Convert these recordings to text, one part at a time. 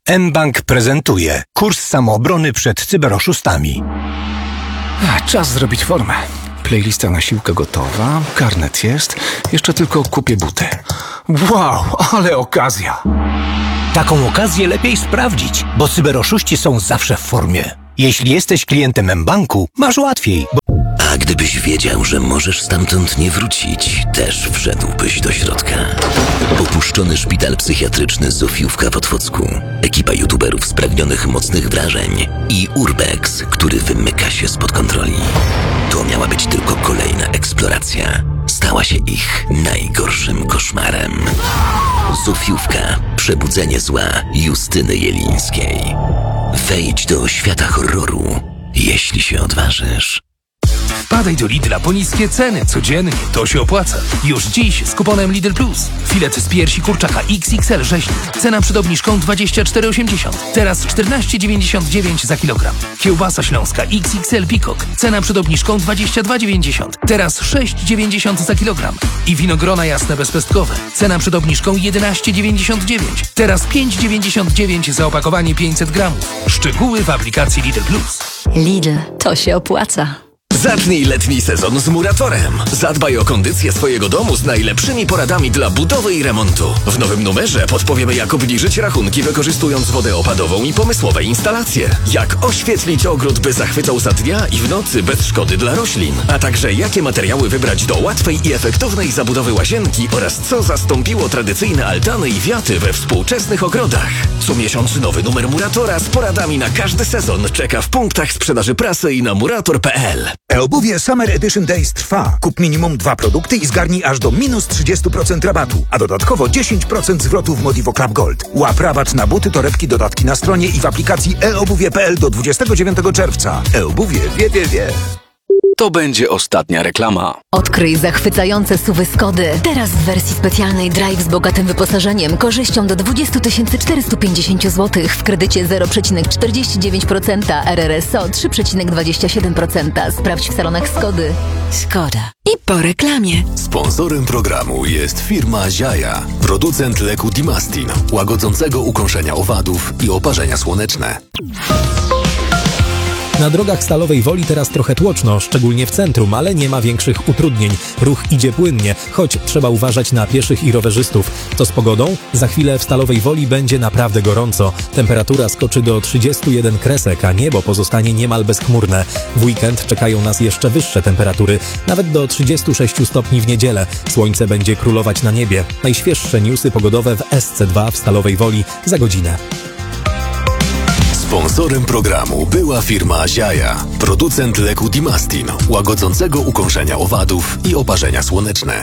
mBank prezentuje kurs samoobrony przed cyberoszustami. Czas zrobić formę. Playlista na siłkę gotowa, karnet jest, jeszcze tylko kupię buty. Wow, ale okazja! Taką okazję lepiej sprawdzić, bo cyberoszuści są zawsze w formie. Jeśli jesteś klientem mBanku, masz łatwiej. A gdybyś wiedział, że możesz stamtąd nie wrócić, też wszedłbyś do środka. Opuszczony szpital psychiatryczny Zofiówka w Otwocku, ekipa youtuberów spragnionych mocnych wrażeń i Urbex, który wymyka się spod kontroli. To miała być tylko kolejna eksploracja. Stała się ich najgorszym koszmarem. Zofiówka. Przebudzenie zła Justyny Jelińskiej. Wejdź do świata horroru, jeśli się odważysz. Wpadaj do Lidla po niskie ceny. Codziennie to się opłaca. Już dziś z kuponem Lidl Plus. Filet z piersi kurczaka XXL rzeźnik. Cena przed obniżką 24,80. Teraz 14,99 za kilogram. Kiełbasa śląska XXL Peacock. Cena przed obniżką 22,90. Teraz 6,90 za kilogram. I winogrona jasne bezpestkowe. Cena przed obniżką 11,99. Teraz 5,99 za opakowanie 500 gramów. Szczegóły w aplikacji Lidl Plus. Lidl, to się opłaca. Zacznij letni sezon z Muratorem. Zadbaj o kondycję swojego domu z najlepszymi poradami dla budowy i remontu. W nowym numerze podpowiemy, jak obniżyć rachunki wykorzystując wodę opadową i pomysłowe instalacje. Jak oświetlić ogród, by zachwycał za dnia i w nocy bez szkody dla roślin. A także jakie materiały wybrać do łatwej i efektownej zabudowy łazienki oraz co zastąpiło tradycyjne altany i wiaty we współczesnych ogrodach. Co miesiąc nowy numer Muratora z poradami na każdy sezon czeka w punktach sprzedaży prasy i na murator.pl. E-obuwie Summer Edition Days trwa. Kup minimum 2 produkty i zgarnij aż do minus 30% rabatu, a dodatkowo 10% zwrotu w Modivo Club Gold. Łap rabat na buty, torebki, dodatki na stronie i w aplikacji eobuwie.pl do 29 czerwca. E-obuwie wie. To będzie ostatnia reklama. Odkryj zachwycające SUV-y Skody. Teraz w wersji specjalnej Drive z bogatym wyposażeniem, korzyścią do 20 450 zł w kredycie 0,49%, RRSO 3,27%. Sprawdź w salonach Skody. Skoda. I po reklamie. Sponsorem programu jest firma Ziaja, producent leku Dimastin, łagodzącego ukąszenia owadów i oparzenia słoneczne. Na drogach Stalowej Woli teraz trochę tłoczno, szczególnie w centrum, ale nie ma większych utrudnień. Ruch idzie płynnie, choć trzeba uważać na pieszych i rowerzystów. Co z pogodą? Za chwilę w Stalowej Woli będzie naprawdę gorąco. Temperatura skoczy do 31 kresek, a niebo pozostanie niemal bezchmurne. W weekend czekają nas jeszcze wyższe temperatury, nawet do 36 stopni w niedzielę. Słońce będzie królować na niebie. Najświeższe newsy pogodowe w SC2 w Stalowej Woli za godzinę. Sponsorem programu była firma Ziaja, producent leku Dimastin, łagodzącego ukąszenia owadów i oparzenia słoneczne.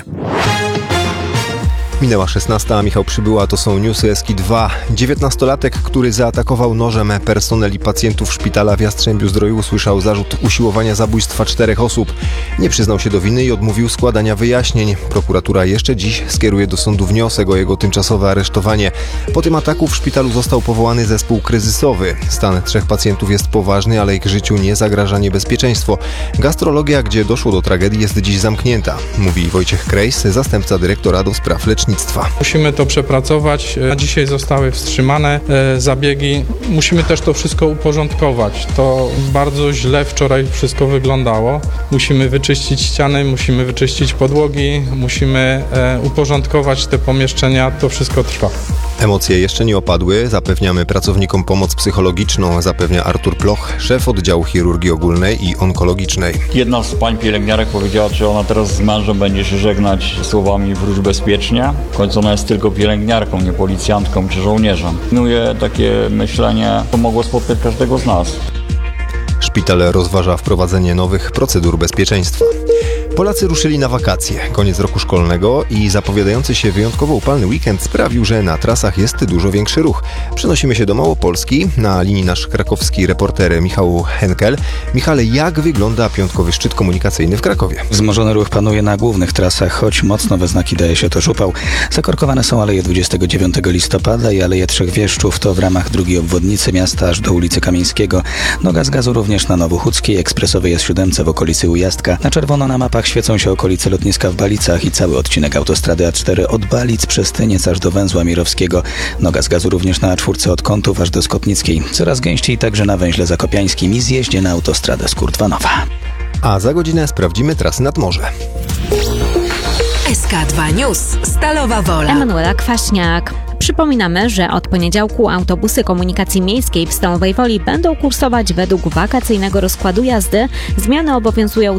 Minęła 16, a Michał Przybyła, to są newsy SK2. 19-latek, który zaatakował nożem personel i pacjentów szpitala w Jastrzębiu-Zdroju, usłyszał zarzut usiłowania zabójstwa 4 osób. Nie przyznał się do winy i odmówił składania wyjaśnień. Prokuratura jeszcze dziś skieruje do sądu wniosek o jego tymczasowe aresztowanie. Po tym ataku w szpitalu został powołany zespół kryzysowy. Stan 3 pacjentów jest poważny, ale ich życiu nie zagraża niebezpieczeństwo. Gastrologia, gdzie doszło do tragedii, jest dziś zamknięta, mówi Wojciech Krejs, zastępca dyrektora do spraw lecznictwa. Musimy to przepracować. Dzisiaj zostały wstrzymane zabiegi. Musimy też to wszystko uporządkować. To bardzo źle wczoraj wszystko wyglądało. Musimy wyczyścić ściany, musimy wyczyścić podłogi, musimy uporządkować te pomieszczenia. To wszystko trwa. Emocje jeszcze nie opadły. Zapewniamy pracownikom pomoc psychologiczną, zapewnia Artur Ploch, szef oddziału chirurgii ogólnej i onkologicznej. Jedna z pań pielęgniarek powiedziała, że ona teraz z mężem będzie się żegnać słowami wróć bezpiecznie. W końcu ona jest tylko pielęgniarką, nie policjantką czy żołnierzem. Panuje takie myślenie, to mogło spotkać każdego z nas. Szpital rozważa wprowadzenie nowych procedur bezpieczeństwa. Polacy ruszyli na wakacje. Koniec roku szkolnego i zapowiadający się wyjątkowo upalny weekend sprawił, że na trasach jest dużo większy ruch. Przenosimy się do Małopolski. Na linii nasz krakowski reporter Michał Henkel. Michale, jak wygląda piątkowy szczyt komunikacyjny w Krakowie? Wzmożony ruch panuje na głównych trasach, choć mocno we znaki daje się też upał. Zakorkowane są aleje 29 listopada i aleje Trzech Wieszczów, to w ramach drugiej obwodnicy miasta aż do ulicy Kamieńskiego. Noga z gazu również na Nowochódzkiej, ekspresowej S7 w okolicy Ujazdka. Na czerwono na mapach światłach świecą się okolice lotniska w Balicach i cały odcinek autostrady A4 od Balic przez Tyniec aż do węzła Mirowskiego. Noga z gazu również na A4 od Kątów aż do Skotnickiej. Coraz gęściej także na węźle zakopiańskim i zjeździe na autostradę Skurdwanowa. A za godzinę sprawdzimy trasy nad morze. SK2 News. Stalowa Wola. Emanuela Kwaśniak. Przypominamy, że od poniedziałku autobusy komunikacji miejskiej w Stalowej Woli będą kursować według wakacyjnego rozkładu jazdy. Zmiany obowiązują